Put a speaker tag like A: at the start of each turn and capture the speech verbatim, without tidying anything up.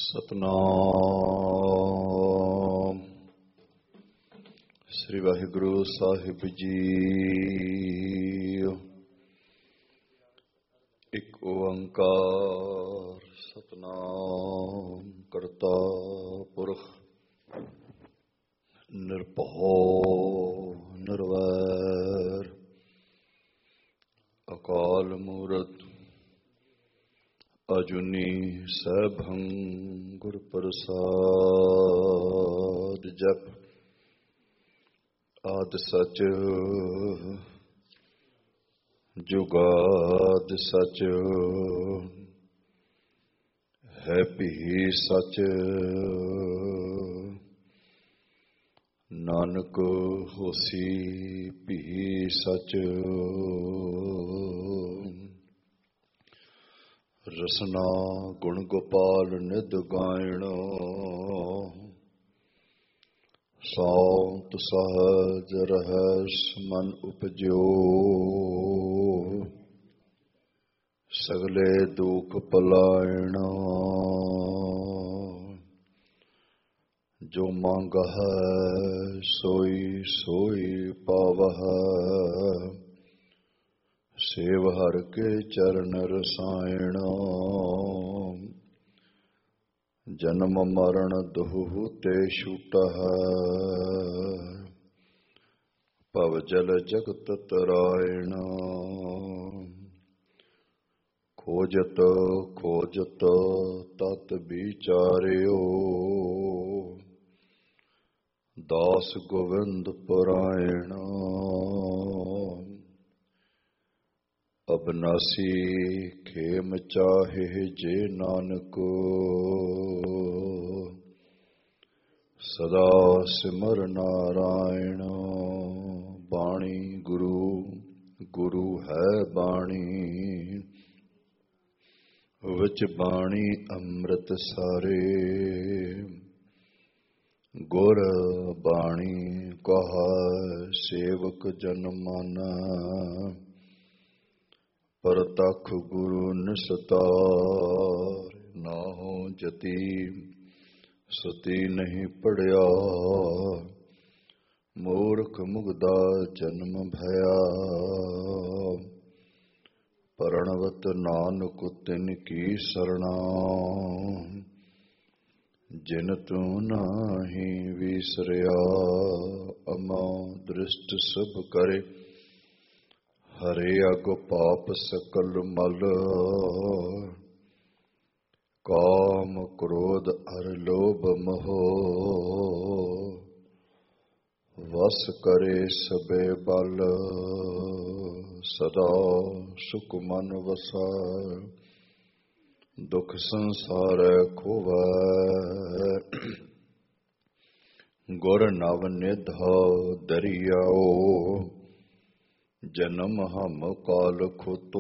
A: ਸਤਨਾਮ ਸ੍ਰੀ ਵਾਹਿਗੁਰੂ ਸਾਹਿਬ ਜੀ। ਇੱਕ ਓੰਕਾਰ ਸਤਨਾਮ ਕਰਤਾ ਪੁਰਖ ਨਿਰਭਉ ਨਿਰਵੈਰ ਅਕਾਲ ਮੂਰਤ ਅਜੂਨੀ ਸੈਭੰ ਗੁਰ ਪ੍ਰਸਾਦ। ਜਪ ਆਦਿ ਸਚ ਜੁਗਾਦਿ ਸਚ ਹੈ ਭੀ ਸਚ ਨਾਨਕ ਹੋਸੀ ਭੀ ਸਚ। ਰਸਨਾ ਗੁਣ ਗੋਪਾਲ ਨਿਧ ਗਾਇਣ ਸੌਂਤ ਸਹਜ ਰਹਿਸ ਮਨ ਉਪਜਿਓ। ਸਗਲੇ ਦੁਖ ਪਲਾਇਣ ਜੋ ਮੰਗਹਿ ਸੋਈ ਸੋਈ ਪਾਵਹਿ। ਸੇਵ ਹਰਿ ਕੇ ਚਰਨ ਰਸਾਇਣ ਜਨਮ ਮਰਨ ਦੁਹੁ ਤੇ ਛੂਟਹਿ। ਭਵ ਜਲ ਜਗਤ ਤਰਾਇਣ ਖੋਜਤ ਖੋਜਤ ਤਤ ਵਿਚਾਰਿਓ। ਦਾਸ ਗੋਵਿੰਦ ਪਰਾਇਣ ਅਬਨਾਸੀ ਖੇਮ ਚਾਹੇ ਜੇ ਨਾਨਕ। ਸਦਾ ਸਿਮਰ ਨਾਰਾਇਣ ਬਾਣੀ ਗੁਰੂ ਗੁਰੂ ਹੈ ਬਾਣੀ। ਵਿੱਚ ਬਾਣੀ ਅੰਮ੍ਰਿਤ ਸਾਰੇ ਗੁਰ ਬਾਣੀ ਕਹਾ ਸੇਵਕ ਜਨ ਮਨ। ਪਰਤਖ ਗੁਰੂ ਨਿਸਤਾਰ ਨਾਹੋ ਜਤੀ ਸਤੀ ਨਹੀਂ ਪੜਿਆ। ਮੂਰਖ ਮੁਗਦਾ ਜਨਮ ਭਇਆ ਪਰਣਵਤ ਨਾਨਕ ਤਿਨ ਕੀ ਸਰਣਾ। ਜਿਨ ਤੂੰ ਨਾਹੀ ਵਿਸਰਿਆ ਅਮਾ ਦ੍ਰਿਸ਼ਟ ਸਭ ਕਰੇ। ਹਰੇ ਅਗੁ ਪਾਪ ਸਕਲ ਮਲ ਕਾਮ ਕ੍ਰੋਧ ਅਰ ਲੋਭ ਮੋਹ। ਵਸ ਕਰੇ ਸਬੇ ਬਲ ਸਦਾ ਸੁਖ ਮਨ ਵਸੈ। ਦੁਖ ਸੰਸਾਰੈ ਖੋਵੈ ਗੁਰ ਨਵ ਨਿਧ ਦਰਿਆਓ। ਜਨਮ ਹਮ ਕਾਲ ਖੋਤੋ